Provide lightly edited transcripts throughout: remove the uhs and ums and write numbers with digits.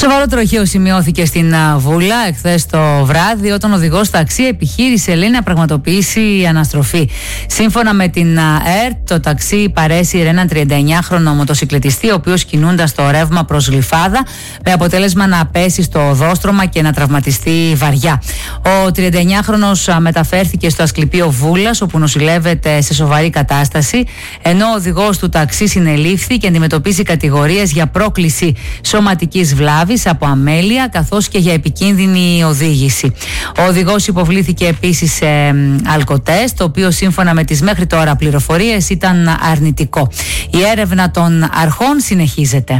Σοβαρό τροχαίο σημειώθηκε στην Βούλα εχθές το βράδυ, όταν ο οδηγός ταξί επιχείρησε, λέει, να πραγματοποιήσει αναστροφή. Σύμφωνα με την ΕΡΤ, το ταξί παρέσυρε έναν 39χρονο μοτοσυκλετιστή, ο οποίος κινούντας το ρεύμα προς Γλυφάδα, με αποτέλεσμα να πέσει στο οδόστρωμα και να τραυματιστεί βαριά. Ο 39χρονος μεταφέρθηκε στο Ασκληπείο Βούλας, όπου νοσηλεύεται σε σοβαρή κατάσταση, ενώ ο οδηγός του ταξί συνελήφθη και αντιμετωπίζει κατηγορίες για πρόκληση σωματικής βλάβης από αμέλεια, καθώς και για επικίνδυνη οδήγηση. Ο οδηγός υποβλήθηκε επίσης σε αλκοτέστ, το οποίο σύμφωνα με τις μέχρι τώρα πληροφορίες ήταν αρνητικό. Η έρευνα των αρχών συνεχίζεται.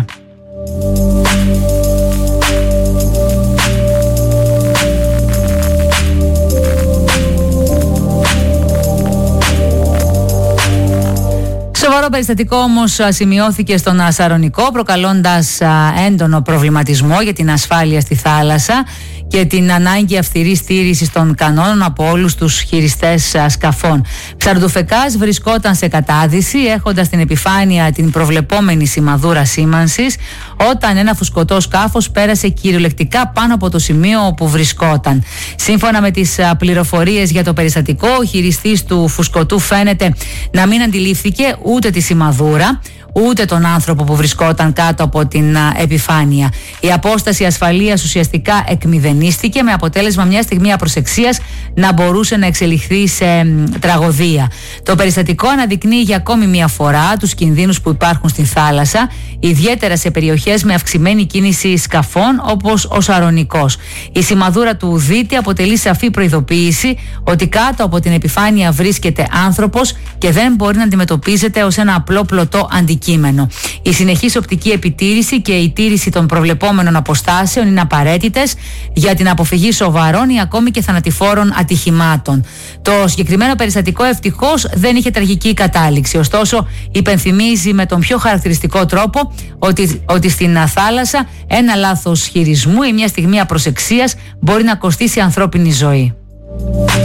Σοβαρό περιστατικό όμως σημειώθηκε στον Σαρονικό, προκαλώντας έντονο προβληματισμό για την ασφάλεια στη θάλασσα και την ανάγκη αυστηρής στήρησης των κανόνων από όλους τους χειριστές σκαφών. Ψαρντουφεκάς βρισκόταν σε κατάδυση, έχοντας στην επιφάνεια την προβλεπόμενη σημαδούρα σήμανσης, όταν ένα φουσκωτό σκάφος πέρασε κυριολεκτικά πάνω από το σημείο όπου βρισκόταν. Σύμφωνα με τις πληροφορίες για το περιστατικό, ο χειριστής του φουσκωτού φαίνεται να μην αντιλήφθηκε ούτε τη σημαδούρα, ούτε τον άνθρωπο που βρισκόταν κάτω από την επιφάνεια. Η απόσταση ασφαλείας ουσιαστικά εκμηδενίστηκε, με αποτέλεσμα μια στιγμή απροσεξίας να μπορούσε να εξελιχθεί σε τραγωδία. Το περιστατικό αναδεικνύει για ακόμη μια φορά τους κινδύνους που υπάρχουν στη θάλασσα, ιδιαίτερα σε περιοχές με αυξημένη κίνηση σκαφών όπως ο Σαρονικός. Η σημαδούρα του δίτη αποτελεί σαφή προειδοποίηση ότι κάτω από την επιφάνεια βρίσκεται άνθρωπος και δεν μπορεί να αντιμετωπίζεται ως ένα απλό πλωτό αντικείμενο. Η συνεχής οπτική επιτήρηση και η τήρηση των προβλεπόμενων αποστάσεων είναι απαραίτητες για την αποφυγή σοβαρών ή ακόμη και θανατηφόρων ατυχημάτων. Το συγκεκριμένο περιστατικό ευτυχώς δεν είχε τραγική κατάληξη. Ωστόσο, υπενθυμίζει με τον πιο χαρακτηριστικό τρόπο ότι στην θάλασσα ένα λάθος χειρισμού ή μια στιγμή απροσεξίας μπορεί να κοστίσει ανθρώπινη ζωή.